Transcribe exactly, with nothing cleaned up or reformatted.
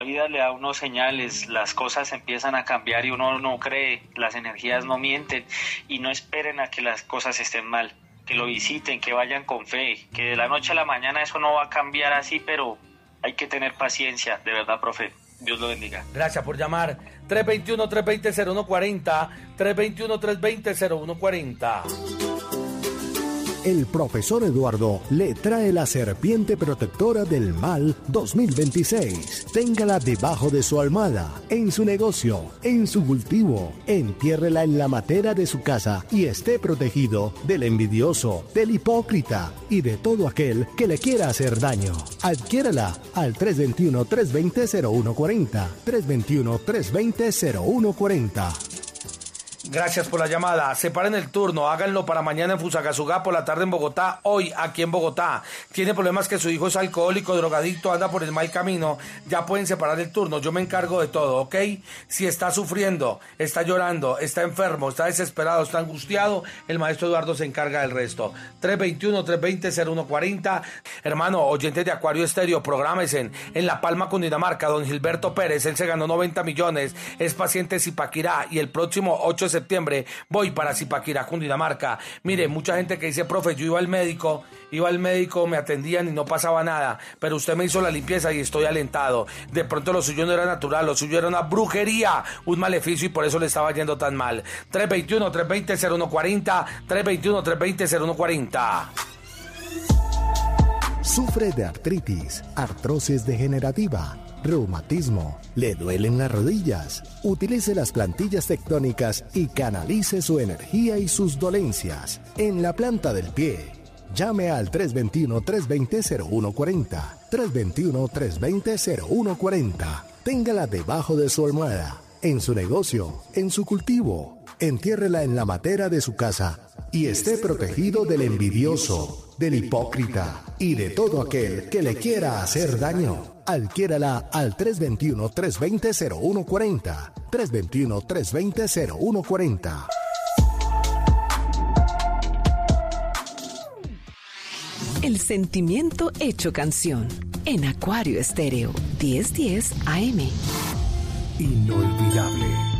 La vida le da a uno señales, las cosas empiezan a cambiar y uno no cree, las energías no mienten y no esperen a que las cosas estén mal, que lo visiten, que vayan con fe, que de la noche a la mañana eso no va a cambiar así, pero hay que tener paciencia, de verdad, profe. Dios lo bendiga. Gracias por llamar. tres dos uno, tres dos cero, cero uno cuatro cero, tres dos uno, tres dos cero, cero uno cuatro cero. El profesor Eduardo le trae la serpiente protectora del mal dos mil veintiséis. Téngala debajo de su almohada, en su negocio, en su cultivo. Entiérrela en la matera de su casa y esté protegido del envidioso, del hipócrita y de todo aquel que le quiera hacer daño. Adquiérala al tres dos uno, tres dos cero, cero uno cuatro cero, tres dos uno, tres dos cero, cero uno cuatro cero. Gracias por la llamada. Separen el turno, háganlo para mañana en Fusagasugá, por la tarde en Bogotá, hoy aquí en Bogotá. Tiene problemas que su hijo es alcohólico, drogadicto, anda por el mal camino, ya pueden separar el turno, yo me encargo de todo, ¿ok? Si está sufriendo, está llorando, está enfermo, está desesperado, está angustiado, el maestro Eduardo se encarga del resto. tres dos uno, tres dos cero, cero uno cuatro cero. Hermano, oyentes de Acuario Estéreo, prográmense en La Palma, Cundinamarca. Don Gilberto Pérez, él se ganó noventa millones, es paciente de Zipaquirá y el próximo ocho de septiembre voy para Zipaquirá, Cundinamarca. Mire, mucha gente que dice, profe, yo iba al médico, iba al médico, me atendían y no pasaba nada, pero usted me hizo la limpieza y estoy alentado. De pronto lo suyo no era natural, lo suyo era una brujería, un maleficio y por eso le estaba yendo tan mal. tres dos uno, tres dos cero, cero uno cuatro cero, tres dos uno, tres dos cero, cero uno cuatro cero. Sufre de artritis, artrosis degenerativa, reumatismo, le duelen las rodillas. Utilice las plantillas tectónicas y canalice su energía y sus dolencias en la planta del pie. Llame al tres dos uno, tres dos cero, cero uno cuatro cero, tres dos uno, tres dos cero, cero uno cuatro cero. Téngala debajo de su almohada, en su negocio, en su cultivo. Entiérrela en la matera de su casa y esté protegido del envidioso, del hipócrita y de todo aquel que le quiera hacer daño. Adquiérala al tres dos uno, tres dos cero, cero uno cuatro cero, tres dos uno, tres dos cero, cero uno cuatro cero. El sentimiento hecho canción en Acuario Estéreo diez diez A M. Inolvidable.